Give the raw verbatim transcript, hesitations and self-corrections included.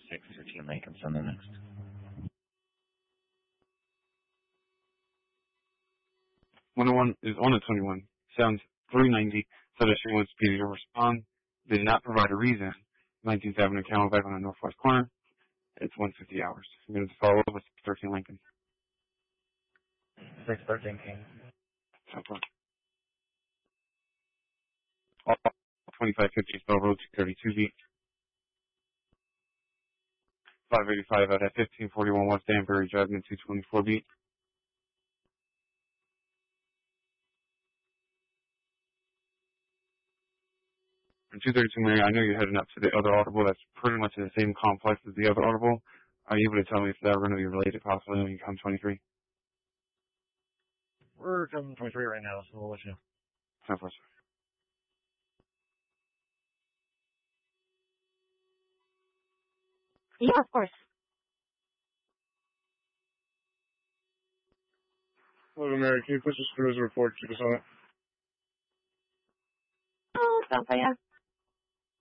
six thirteen Lincoln, on the next. one oh one is on the twenty-one. Sounds three ninety. Said that she wants P D to respond. Did not provide a reason. nineteenth Avenue, Camelback on the northwest corner. It's one fifty hours. I'm going to follow up with thirteen Lincoln. six thirteen King. Southwest. twenty-five fifty Spell Road, two thirty-two beat. five eighty-five out at fifteen forty-one West Danbury Drive, two twenty-four beat. And two thirty-two Mary, I know you're heading up to the other audible that's pretty much in the same complex as the other audible. Are you able to tell me if that we're going to be related possibly when you come twenty-three? We're coming twenty-three right now, so we'll let you know. Southwest. Yeah, of course. Hello, Mary. Can you push the screws report? Keep us on it. Oh, sounds like yeah.